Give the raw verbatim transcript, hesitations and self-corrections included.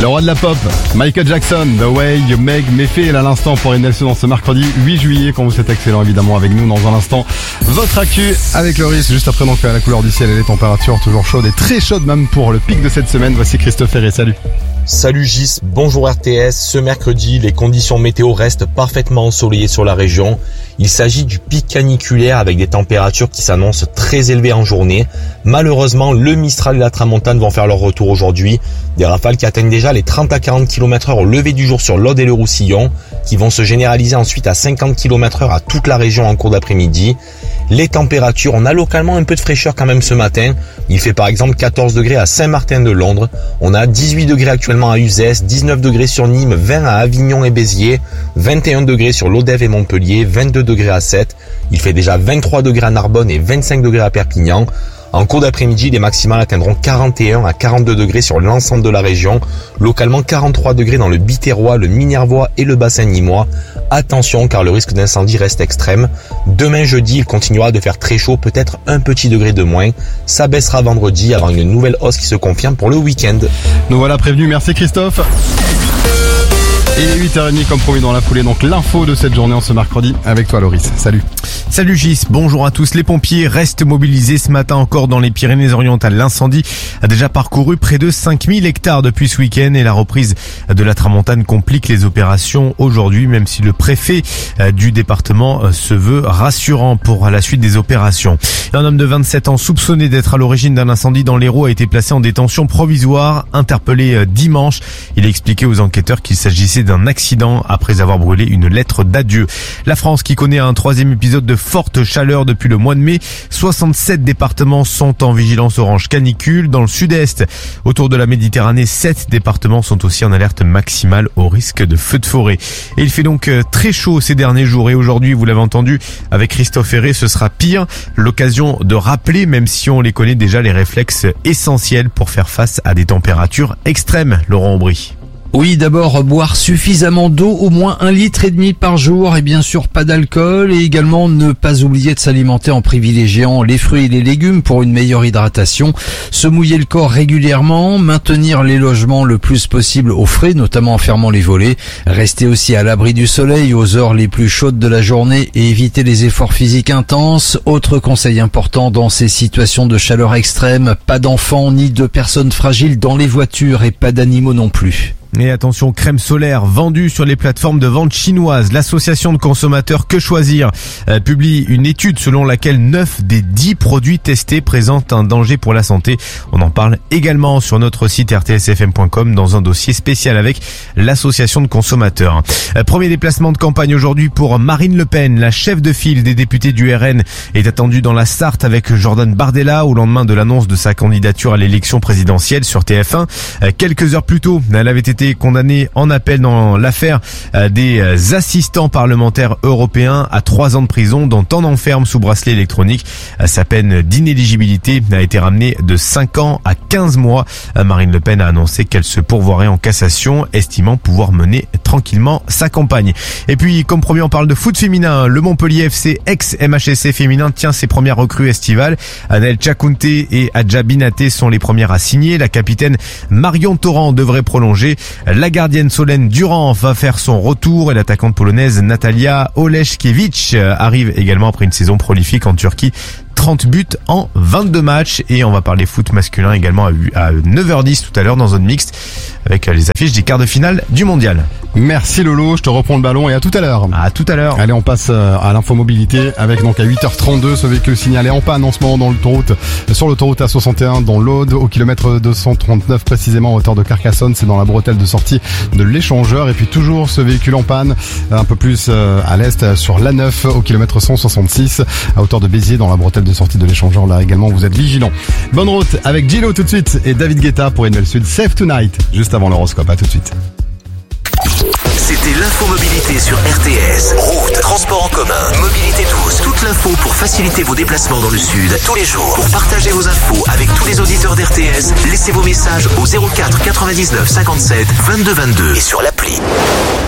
Le roi de la pop, Michael Jackson, The Way You Make Me Feel à l'instant pour N L C dans ce mercredi huit juillet. Quand vous êtes excellent évidemment avec nous dans un instant. Votre actu avec Loris, juste après donc la couleur du ciel et les températures toujours chaudes et très chaudes même pour le pic de cette semaine. Voici Christophe Ferré, salut. Salut Gis, bonjour R T S. Ce mercredi, les conditions météo restent parfaitement ensoleillées sur la région. Il s'agit du pic caniculaire avec des températures qui s'annoncent très élevées en journée. Malheureusement, le Mistral et la Tramontane vont faire leur retour aujourd'hui. Des rafales qui atteignent déjà les trente à quarante kilomètres heure au lever du jour sur l'Aude et le Roussillon, qui vont se généraliser ensuite à cinquante kilomètres heure à toute la région en cours d'après-midi. Les températures, on a localement un peu de fraîcheur quand même ce matin. Il fait par exemple quatorze degrés à Saint-Martin-de-Londres. On a dix-huit degrés actuellement à Uzès, dix-neuf degrés sur Nîmes, vingt à Avignon et Béziers, vingt et un degrés sur Lodève et Montpellier, vingt-deux degrés à Sète. Il fait déjà vingt-trois degrés à Narbonne et vingt-cinq degrés à Perpignan. En cours d'après-midi, les maximales atteindront quarante et un à quarante-deux degrés sur l'ensemble de la région. Localement, quarante-trois degrés dans le Biterrois, le Minervois et le bassin nîmois. Attention car le risque d'incendie reste extrême. Demain jeudi, il continuera de faire très chaud, peut-être un petit degré de moins. Ça baissera vendredi avant une nouvelle hausse qui se confirme pour le week-end. Nous voilà prévenus, merci Christophe. Et huit heures trente comme promis dans la foulée, donc l'info de cette journée en ce mercredi avec toi Loris. Salut. Salut Gis, bonjour à tous. Les pompiers restent mobilisés ce matin encore dans les Pyrénées-Orientales. L'incendie a déjà parcouru près de cinq mille hectares depuis ce week-end et la reprise de la Tramontane complique les opérations aujourd'hui, même si le préfet du département se veut rassurant pour la suite des opérations. Un homme de vingt-sept ans soupçonné d'être à l'origine d'un incendie dans l'Hérault a été placé en détention provisoire, interpellé dimanche. Il a expliqué aux enquêteurs qu'il s'agissait d'un accident après avoir brûlé une lettre d'adieu. La France qui connaît un troisième épisode de forte chaleur depuis le mois de mai. soixante-sept départements sont en vigilance orange canicule. Dans le sud-est, autour de la Méditerranée, sept départements sont aussi en alerte maximale au risque de feux de forêt. Et il fait donc très chaud ces derniers jours. Et aujourd'hui, vous l'avez entendu avec Christophe Ferré, ce sera pire. L'occasion de rappeler, même si on les connaît déjà, les réflexes essentiels pour faire face à des températures extrêmes. Laurent Aubry. Oui, d'abord, boire suffisamment d'eau, au moins un litre et demi par jour, et bien sûr pas d'alcool, et également ne pas oublier de s'alimenter en privilégiant les fruits et les légumes pour une meilleure hydratation, se mouiller le corps régulièrement, maintenir les logements le plus possible au frais, notamment en fermant les volets, rester aussi à l'abri du soleil aux heures les plus chaudes de la journée et éviter les efforts physiques intenses. Autre conseil important dans ces situations de chaleur extrême, pas d'enfants ni de personnes fragiles dans les voitures et pas d'animaux non plus. Et attention, crème solaire vendue sur les plateformes de vente chinoises. L'association de consommateurs Que Choisir euh, publie une étude selon laquelle neuf des dix produits testés présentent un danger pour la santé. On en parle également sur notre site r t s f m point com dans un dossier spécial avec l'association de consommateurs. Euh, premier déplacement de campagne aujourd'hui pour Marine Le Pen. La chef de file des députés du R N est attendue dans la Sarthe avec Jordan Bardella au lendemain de l'annonce de sa candidature à l'élection présidentielle sur T F un. Euh, quelques heures plus tôt, elle avait été condamné en appel dans l'affaire des assistants parlementaires européens à trois ans de prison, dont un enferme sous bracelet électronique. Sa peine d'inéligibilité a été ramenée de cinq ans à quinze mois. Marine Le Pen a annoncé qu'elle se pourvoirait en cassation, estimant pouvoir mener tranquillement sa campagne. Et puis, comme promis, on parle de foot féminin. Le Montpellier F C, ex-M H S C féminin, tient ses premières recrues estivales. Anel Chakounte et Adja Binaté sont les premières à signer. La capitaine Marion Torrent devrait prolonger. La gardienne Solène Durand va faire son retour et l'attaquante polonaise Natalia Oleszkiewicz arrive également après une saison prolifique en Turquie. trente buts en vingt-deux matchs. Et on va parler foot masculin également à neuf heures dix tout à l'heure dans Zone Mixte avec les affiches des quarts de finale du mondial. Merci Lolo, je te reprends le ballon et à tout à l'heure. À tout à l'heure. Allez, on passe à l'infomobilité avec donc à huit heures trente-deux ce véhicule signalé en panne en ce moment dans l'autoroute, sur l'autoroute A soixante et un dans l'Aude au kilomètre deux cent trente-neuf précisément à hauteur de Carcassonne. C'est dans la bretelle de sortie de l'échangeur. Et puis toujours ce véhicule en panne un peu plus à l'est sur l'A neuf au kilomètre cent soixante-six à hauteur de Béziers dans la bretelle de sortie de l'échangeur. Là également vous êtes vigilants. Bonne route avec Gillo tout de suite et David Guetta pour N L Sud. Save Tonight juste avant l'horoscope. À tout de suite. C'était l'infomobilité sur R T S. Route, transport en commun, mobilité douce. Toute l'info pour faciliter vos déplacements dans le sud tous les jours. Pour partager vos infos avec tous les auditeurs d'R T S, laissez vos messages au zéro quatre quatre-vingt-dix-neuf cinquante-sept vingt-deux vingt-deux et sur l'appli.